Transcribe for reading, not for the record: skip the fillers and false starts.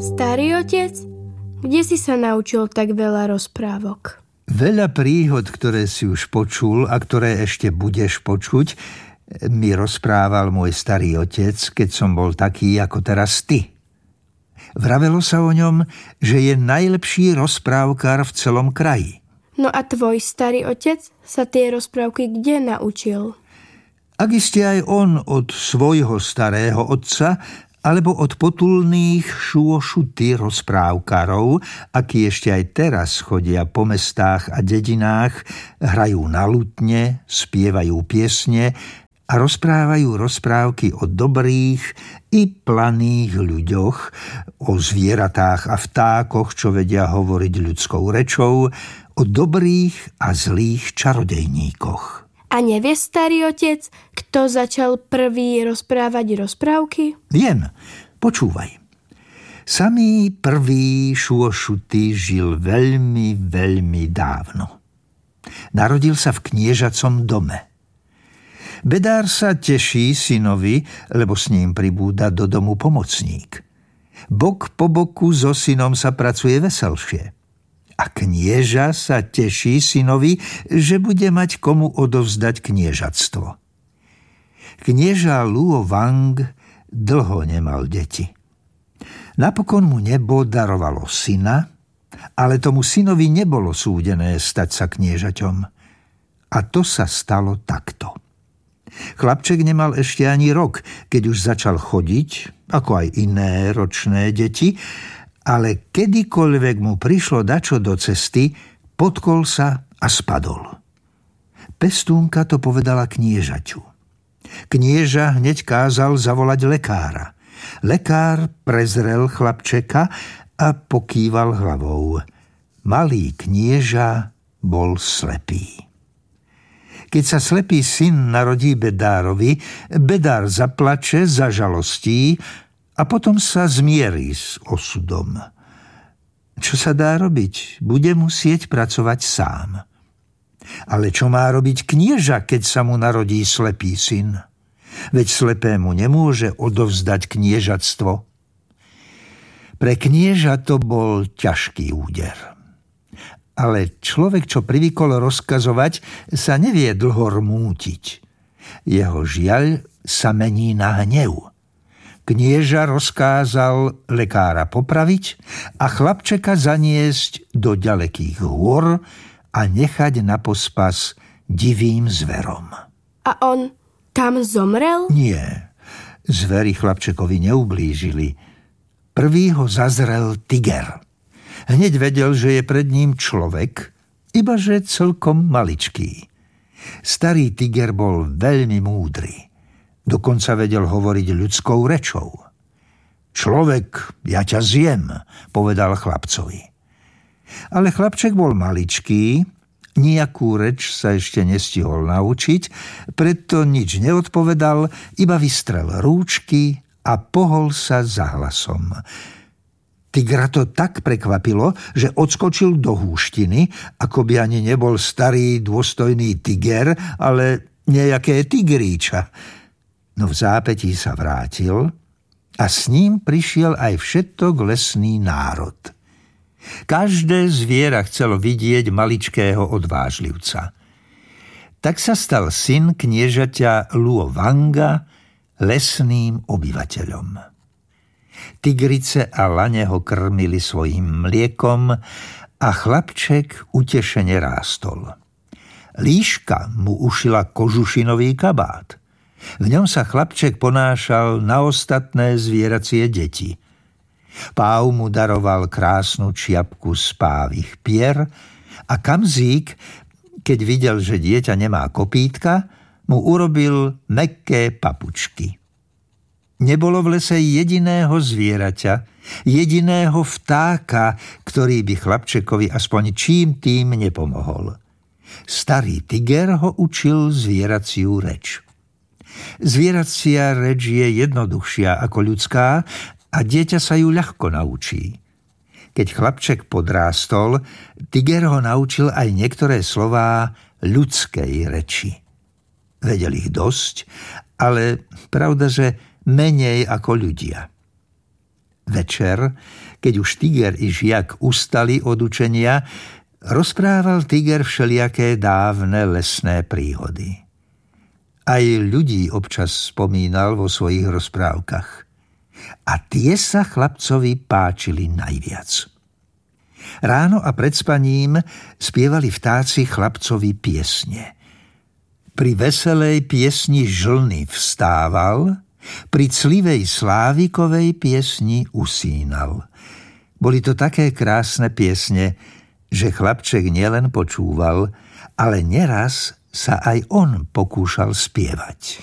Starý otec, kde si sa naučil tak veľa rozprávok? Veľa príhod, ktoré si už počul a ktoré ešte budeš počuť, mi rozprával môj starý otec, keď som bol taký ako teraz ty. Vravelo sa o ňom, že je najlepší rozprávkar v celom kraji. No a tvoj starý otec sa tie rozprávky kde naučil? Ak iste aj on od svojho starého otca, alebo od potulných šuošuty rozprávkarov, akí ešte aj teraz chodia po mestách a dedinách, hrajú na lutne, spievajú piesne a rozprávajú rozprávky o dobrých i planých ľuďoch, o zvieratách a vtákoch, čo vedia hovoriť ľudskou rečou, o dobrých a zlých čarodejníkoch. A nevie starý otec, kto začal prvý rozprávať rozprávky? Viem, počúvaj. Samý prvý šuošuty žil veľmi, veľmi dávno. Narodil sa v kniežacom dome. Bedár sa teší synovi, lebo s ním pribúda do domu pomocník. Bok po boku so synom sa pracuje veselšie. A knieža sa teší synovi, že bude mať komu odovzdať kniežatstvo. Knieža Luo Wang dlho nemal deti. Napokon mu nebo darovalo syna, ale tomu synovi nebolo súdené stať sa kniežaťom. A to sa stalo takto. Chlapček nemal ešte ani rok, keď už začal chodiť, ako aj iné ročné deti, ale kedykoľvek mu prišlo dačo do cesty, potkol sa a spadol. Pestúnka to povedala kniežaťu. Knieža hneď kázal zavolať lekára. Lekár prezrel chlapčeka a pokýval hlavou. Malý knieža bol slepý. Keď sa slepý syn narodí Bedárovi, Bedár zaplače, zažalostí a potom sa zmierí s osudom. Čo sa dá robiť? Bude musieť pracovať sám. Ale čo má robiť knieža, keď sa mu narodí slepý syn? Veď slepému nemôže odovzdať kniežatstvo. Pre knieža to bol ťažký úder. Ale človek, čo privykol rozkazovať, sa nevie dlho rmútiť. Jeho žiaľ sa mení na hnev. Knieža rozkázal lekára popraviť a chlapčeka zaniesť do ďalekých hôr a nechať na pospas divým zverom. A on tam zomrel? Nie, zveri chlapčekovi neublížili. Prvý ho zazrel tiger. Hneď vedel, že je pred ním človek, ibaže celkom maličký. Starý tiger bol veľmi múdry. Dokonca vedel hovoriť ľudskou rečou. Človek, ja ťa zjem, povedal chlapcovi. Ale chlapček bol maličký, nejakú reč sa ešte nestihol naučiť, preto nič neodpovedal, iba vystrel rúčky a pohol sa za hlasom. Tigra to tak prekvapilo, že odskočil do húštiny, ako by ani nebol starý dôstojný tiger, ale nejaké tigríča. No v zápätí sa vrátil a s ním prišiel aj všetok lesný národ. Každé zviera chcelo vidieť maličkého odvážlivca. Tak sa stal syn kniežaťa Luo Wanga lesným obyvateľom. Tigrice a lane ho krmili svojím mliekom a chlapček utešene rástol. Líška mu ušila kožušinový kabát. V ňom sa chlapček ponášal na ostatné zvieracie deti. Páv mu daroval krásnu čiapku z pávich pier a Kamzík, keď videl, že dieťa nemá kopítka, mu urobil mäkké papučky. Nebolo v lese jediného zvieraťa, jediného vtáka, ktorý by chlapčekovi aspoň čím tým nepomohol. Starý tiger ho učil zvieraciu reč. Zvieracia reč je jednoduchšia ako ľudská a dieťa sa ju ľahko naučí. Keď chlapček podrástol, tiger ho naučil aj niektoré slová ľudskej reči. Vedel ich dosť, ale pravda, že menej ako ľudia. Večer, keď už Tiger i Žiak ustali od učenia, rozprával Tiger všelijaké dávne lesné príhody. Aj ľudí občas spomínal vo svojich rozprávkach. A tie sa chlapcovi páčili najviac. Ráno a pred spaním spievali vtáci chlapcovi piesne. Pri veselej piesni Žlny vstával, pri clivej Slávikovej piesni usínal. Boli to také krásne piesne, že chlapček nielen počúval, ale neraz sa aj on pokúšal spievať.